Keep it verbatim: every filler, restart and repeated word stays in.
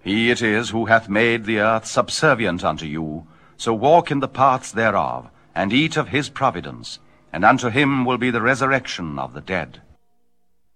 He it is who hath made the earth subservient unto you, so walk in the paths thereof, and eat of his providence, and unto him will be the resurrection of the dead.